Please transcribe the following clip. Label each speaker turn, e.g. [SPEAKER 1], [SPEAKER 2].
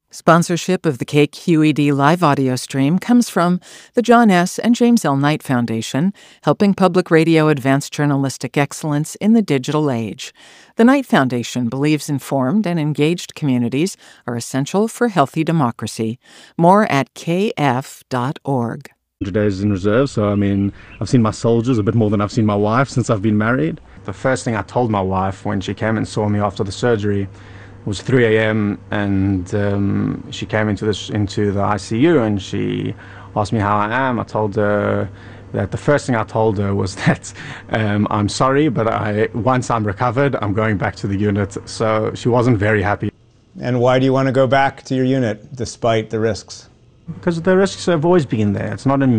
[SPEAKER 1] Sponsorship of the KQED live audio stream comes from the John S. and James L. Knight Foundation, helping public radio advance journalistic excellence in the digital age. The Knight Foundation believes informed and engaged communities are essential for healthy democracy. More at kf.org.
[SPEAKER 2] 100 days in reserve, so I've seen my soldiers a bit more than I've seen my wife since I've been married. The first thing I told my wife when she came and saw me after the surgery was 3 a.m. and she came into the ICU and she asked me how I am. I told her that the first thing I told her was that I'm sorry, but once I'm recovered, I'm going back to the unit. So she wasn't very happy.
[SPEAKER 3] And why do you want to go back to your unit despite the risks?
[SPEAKER 2] Because the risks have always been there. It's not a